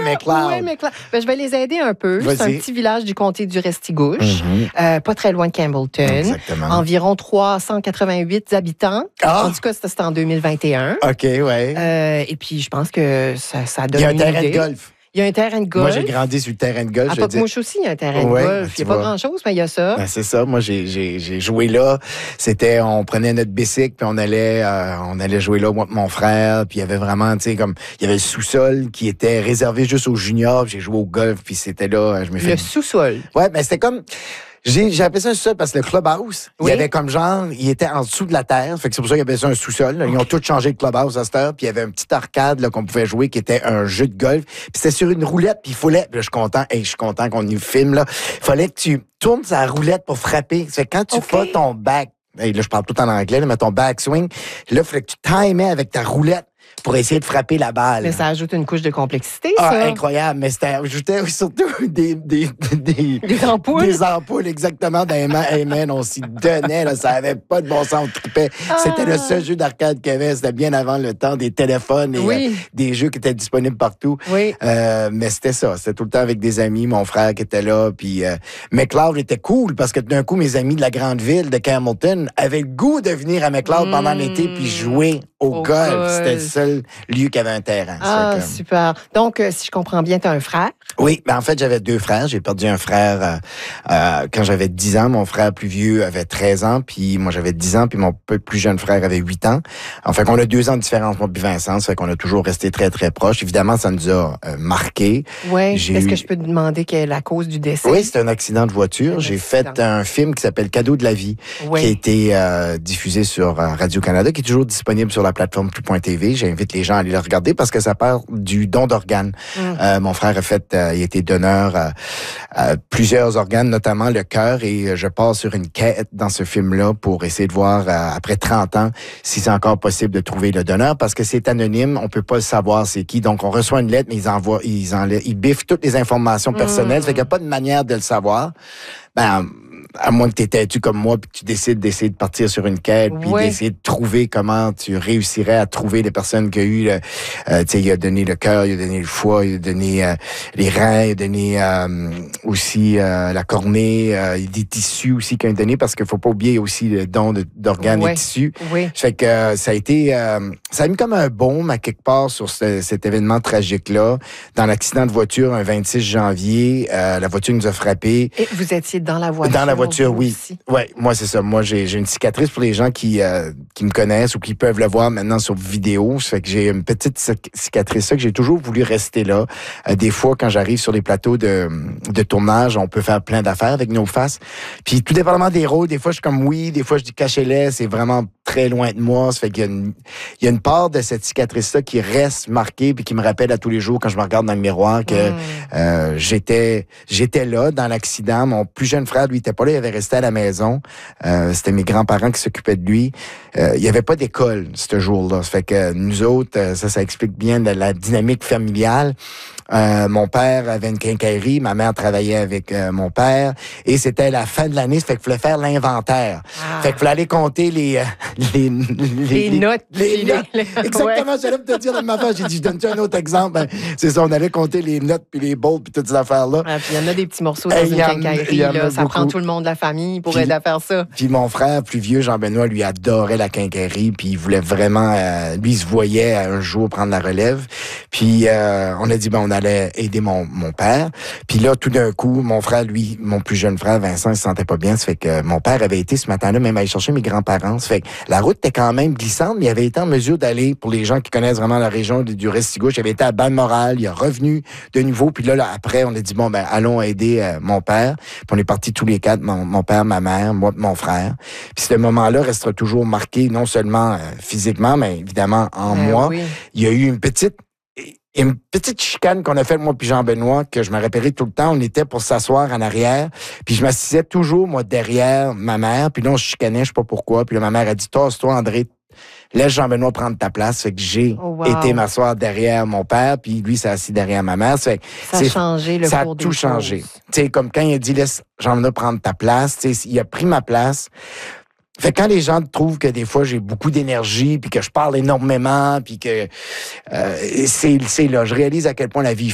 McLeod. Oui, McLeod. Ben, je vais les aider un peu. Vas-y. C'est un petit village du comté du Restigouche, pas très loin de Campbellton. Exactement. Environ 388 habitants. Ah! En tout cas, c'était en 2021. OK, ouais. Et puis, je pense que ça donne Il y a un une terrain idée. de golf. Il y a un terrain de golf. Moi, j'ai grandi sur le terrain de golf. À Pocmouche aussi, il y a un terrain de Ouais, golf. tu Il n'y a pas vois. grand-chose, mais il y a ça. Ben, c'est ça. Moi, j'ai joué là. On prenait notre bicycle, puis on allait jouer là, moi et mon frère. Puis il y avait vraiment, tu sais, comme, il y avait le sous-sol qui était réservé juste aux juniors. Puis j'ai joué au golf, puis c'était là, je me fais... Le sous-sol. Ouais, mais c'était comme... J'ai appelé ça un sous-sol parce que le clubhouse, Oui. il y avait comme genre, il était en dessous de la terre. Fait que c'est pour ça qu'ils appelaient ça un sous-sol. Ils ont tout changé le clubhouse à cette heure. Puis il y avait un petit arcade là, qu'on pouvait jouer qui était un jeu de golf. Puis c'était sur une roulette. Puis il fallait, puis là, je suis content qu'on y filme là. Il fallait que tu tournes sa roulette pour frapper. Fait que quand tu fais ton back, là je parle tout en anglais, là, mais ton backswing, là il fallait que tu timais avec ta roulette pour essayer de frapper la balle. Mais ça ajoute une couche de complexité, Ah, ça. incroyable. Mais c'était ajoutait surtout des ampoules. Des ampoules, exactement, dans les mains. On s'y donnait, là. Ça avait pas de bon sens. On tripait. C'était le seul jeu d'arcade qu'il y avait. C'était bien avant le temps des téléphones et des jeux qui étaient disponibles partout. Oui. Mais c'était ça. C'était tout le temps avec des amis, mon frère qui était là. Puis McLeod était cool parce que d'un coup, mes amis de la grande ville de Campbellton avaient le goût de venir à McLeod pendant l'été puis jouer au golf. C'était le seul lieu qui avait un terrain. Ah, super. Donc, si je comprends bien, tu as un frère? Oui, ben en fait, j'avais 2 frères. J'ai perdu un frère quand j'avais 10 ans. Mon frère plus vieux avait 13 ans, puis moi, j'avais 10 ans, puis mon plus jeune frère avait 8 ans. En fait, on a 2 ans de différence, moi puis Vincent. Ça fait qu'on a toujours resté très, très proches. Évidemment, ça nous a marqués. Oui. Est-ce que je peux te demander quelle est la cause du décès? Oui, c'est un accident de voiture. J'ai fait un film qui s'appelle Cadeau de la vie, qui a été diffusé sur Radio-Canada, qui est toujours disponible sur la plateforme Plus.tv. J'invite les gens à aller le regarder parce que ça parle du don d'organes. Mon frère a fait, il a été donneur à plusieurs organes, notamment le cœur, et je pars sur une quête dans ce film-là pour essayer de voir, après 30 ans, si c'est encore possible de trouver le donneur, parce que c'est anonyme, on peut pas savoir c'est qui. Donc, on reçoit une lettre, mais ils biffent toutes les informations personnelles, fait qu'il n'y a pas de manière de le savoir. Ben, à moins que tu aies têtu comme moi, puis que tu décides d'essayer de partir sur une quête, puis d'essayer de trouver comment tu réussirais à trouver les personnes qui ont eu, tu sais, il a donné le cœur, il a donné le foie, il a donné les reins, il a donné aussi la cornée, il y a des tissus aussi qu'il a donné, parce qu'il faut pas oublier aussi le don d'organes et tissus. Oui. Fait que ça a été, ça a mis comme un baume à quelque part sur cet événement tragique-là. Dans l'accident de voiture, un 26 janvier, la voiture nous a frappés. Et vous étiez dans la voiture? Dans la voiture, oui. Ouais, moi, c'est ça. Moi, j'ai une cicatrice pour les gens qui me connaissent ou qui peuvent le voir maintenant sur vidéo. Ça fait que j'ai une petite cicatrice, ça, que j'ai toujours voulu rester là. Des fois, quand j'arrive sur les plateaux de tournage, on peut faire plein d'affaires avec nos faces. Puis, tout dépendamment des rôles, des fois, je suis comme oui, des fois, je dis cachez-les, c'est vraiment très loin de moi. Ça fait qu'il y a une part de cette cicatrice-là qui reste marquée puis qui me rappelle à tous les jours quand je me regarde dans le miroir que j'étais là dans l'accident. Mon plus jeune frère, lui, était pas là, il avait resté à la maison. C'était mes grands-parents qui s'occupaient de lui. Il y avait pas d'école ce jour-là. Ça fait que nous autres, ça explique bien la dynamique familiale. Mon père avait une quincaillerie, ma mère travaillait avec mon père, et c'était la fin de l'année, ça fait qu'il fallait faire l'inventaire. Fait qu'il fallait aller compter les notes. Les notes. Exactement, j'allais te dire de ma part, j'ai dit, je donne-tu un autre exemple? Ben, c'est ça, on allait compter les notes, puis les bowls, puis toutes ces affaires-là. Ah, puis il y en a des petits morceaux dans une quincaillerie, là. Ça prend tout le monde de la famille pour aider à faire ça. Puis mon frère plus vieux, Jean-Benoît, lui adorait la quincaillerie, puis il voulait vraiment, lui, il se voyait un jour prendre la relève. Puis on a dit, ben, on allait aider mon père. Puis là, tout d'un coup, mon frère, lui, mon plus jeune frère, Vincent, il se sentait pas bien. Ça fait que mon père avait été ce matin-là même aller chercher mes grands-parents. Ça fait que la route était quand même glissante, mais il avait été en mesure d'aller, pour les gens qui connaissent vraiment la région du Restigouche, il avait été à Balmoral, il est revenu de nouveau. Puis là, après, on a dit, bon, ben, allons aider mon père. Puis on est partis tous les 4, mon père, ma mère, moi, mon frère. Puis ce moment-là restera toujours marqué, non seulement physiquement, mais évidemment en moi. Oui. Il y a eu une petite chicane qu'on a faite, moi puis Jean-Benoît, que je me rappellerai tout le temps. On était pour s'asseoir en arrière, puis je m'assisais toujours, moi, derrière ma mère. Puis là, on se chicanait, je sais pas pourquoi. Puis là, ma mère a dit, tasse-toi, André, laisse Jean-Benoît prendre ta place. Fait que j'ai été m'asseoir derrière mon père, puis lui s'est assis derrière ma mère. Ça a changé le cours des choses. Ça a tout changé. Tu sais, comme quand il a dit, laisse Jean-Benoît prendre ta place, tu sais, il a pris ma place. Fait que quand les gens trouvent que des fois j'ai beaucoup d'énergie puis que je parle énormément puis que c'est là, je réalise à quel point la vie